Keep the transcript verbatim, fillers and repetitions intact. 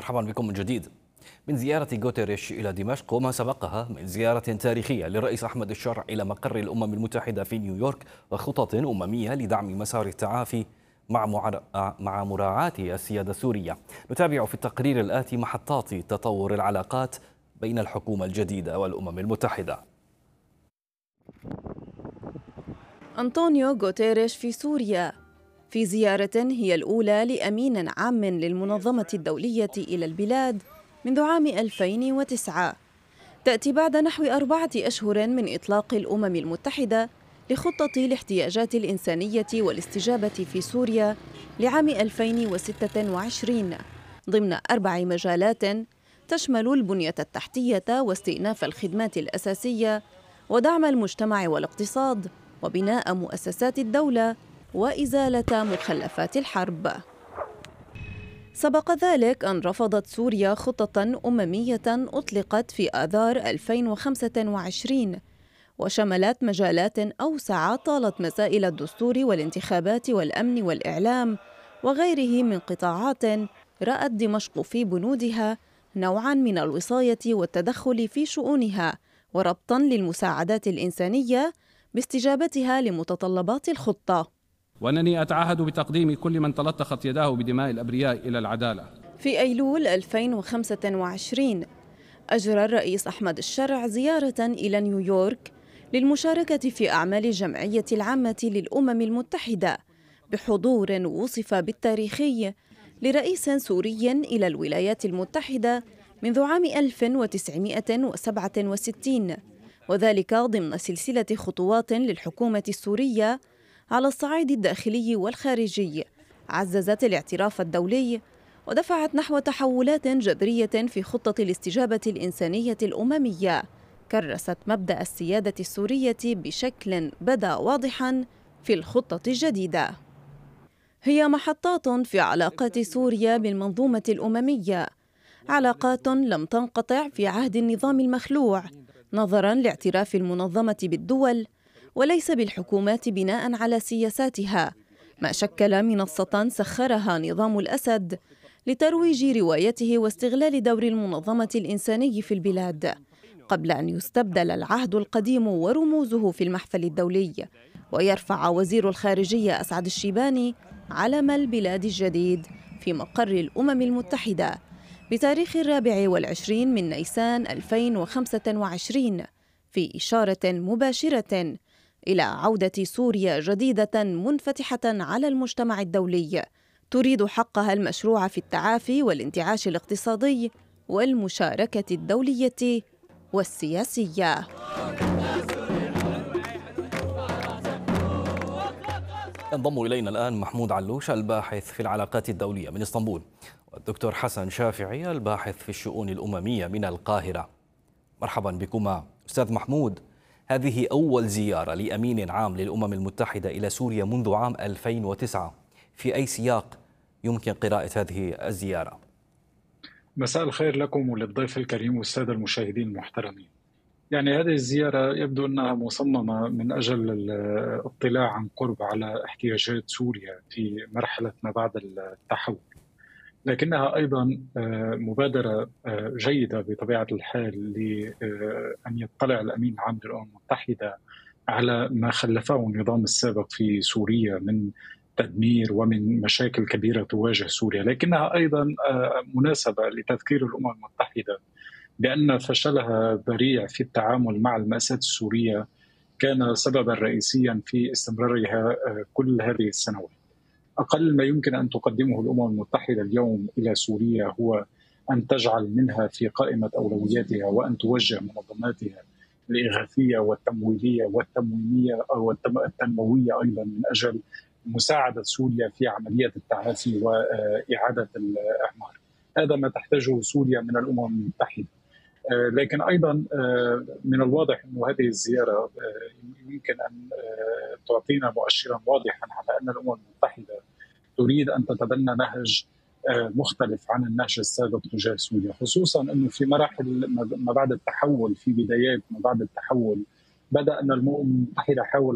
مرحبا بكم من جديد. من زيارة غوتيريش إلى دمشق وما سبقها من زيارة تاريخية للرئيس أحمد الشرع إلى مقر الأمم المتحدة في نيويورك وخطط أممية لدعم مسار التعافي مع مع مراعاة السيادة السورية. نتابع في التقرير الآتي محطات تطور العلاقات بين الحكومة الجديدة والأمم المتحدة. أنطونيو غوتيريش في سوريا في زيارة هي الأولى لأمين عام للمنظمة الدولية إلى البلاد منذ عام ألفين وتسعة، تأتي بعد نحو أربعة أشهر من إطلاق الأمم المتحدة لخطة الاحتياجات الإنسانية والاستجابة في سوريا لعام ألفين وستة وعشرين ضمن أربع مجالات تشمل البنية التحتية واستئناف الخدمات الأساسية ودعم المجتمع والاقتصاد وبناء مؤسسات الدولة وإزالة مخلفات الحرب. سبق ذلك أن رفضت سوريا خطة أممية أطلقت في آذار ألفين وخمسة وعشرين وشملت مجالات أوسع طالت مسائل الدستور والانتخابات والأمن والإعلام وغيره من قطاعات رأت دمشق في بنودها نوعاً من الوصاية والتدخل في شؤونها وربطاً للمساعدات الإنسانية باستجابتها لمتطلبات الخطة. وأنني أتعهد بتقديم كل من تلطخت يداه بدماء الأبرياء إلى العدالة. في أيلول ألفين وخمسة وعشرين أجرى الرئيس أحمد الشرع زيارة إلى نيويورك للمشاركة في أعمال الجمعية العامة للأمم المتحدة بحضور وصف بالتاريخي لرئيس سوري إلى الولايات المتحدة منذ عام ألف وتسعمائة وسبعة وستين، وذلك ضمن سلسلة خطوات للحكومة السورية على الصعيد الداخلي والخارجي عززت الاعتراف الدولي ودفعت نحو تحولات جذرية في خطة الاستجابة الإنسانية الأممية كرست مبدأ السيادة السورية بشكل بدا واضحاً في الخطة الجديدة. هي محطات في علاقات سوريا بالمنظومة الأممية، علاقات لم تنقطع في عهد النظام المخلوع نظراً لاعتراف المنظمة بالدول وليس بالحكومات بناء على سياساتها، ما شكل منصة سخرها نظام الأسد لترويج روايته واستغلال دور المنظمة الإنساني في البلاد قبل أن يستبدل العهد القديم ورموزه في المحفل الدولي ويرفع وزير الخارجية أسعد الشيباني علم البلاد الجديد في مقر الأمم المتحدة بتاريخ الرابع والعشرين من نيسان ألفين وخمسة وعشرين في إشارة مباشرة إلى عودة سوريا جديدة منفتحة على المجتمع الدولي تريد حقها المشروع في التعافي والانتعاش الاقتصادي والمشاركة الدولية والسياسية. ينضم إلينا الآن محمود علوش الباحث في العلاقات الدولية من اسطنبول، والدكتور حسن شافعي الباحث في الشؤون الأممية من القاهرة. مرحبا بكما. أستاذ محمود، هذه أول زيارة لأمين عام للأمم المتحدة إلى سوريا منذ عام ألفين وتسعة، في أي سياق يمكن قراءة هذه الزيارة؟ مساء الخير لكم وللضيف الكريم والسادة المشاهدين المحترمين. يعني هذه الزيارة يبدو أنها مصممة من أجل الاطلاع عن قرب على احتياجات سوريا في مرحلة ما بعد التحول، لكنها أيضا مبادرة جيدة بطبيعة الحال لأن يطلع الأمين العام للأمم المتحدة على ما خلفه النظام السابق في سوريا من تدمير ومن مشاكل كبيرة تواجه سوريا، لكنها أيضا مناسبة لتذكير الأمم المتحدة بأن فشلها ذريع في التعامل مع المأساة السورية كان سببا رئيسيا في استمرارها كل هذه السنوات. أقل ما يمكن أن تقدمه الأمم المتحدة اليوم إلى سوريا هو أن تجعل منها في قائمة أولوياتها وأن توجه منظماتها الإغاثية والتمويلية والتموينية أو التنموية أيضا من أجل مساعدة سوريا في عملية التعافي وإعادة الإعمار. هذا ما تحتاجه سوريا من الأمم المتحدة. لكن أيضا من الواضح أن هذه الزيارة يمكن أن تعطينا مؤشرا واضحا على أن الأمم المتحدة تريد أن تتبنى نهج مختلف عن النهج السابق تجاه سوريا، خصوصا أنه في مراحل ما بعد التحول، في بدايات ما بعد التحول بدأ أن الأمم المتحدة حاول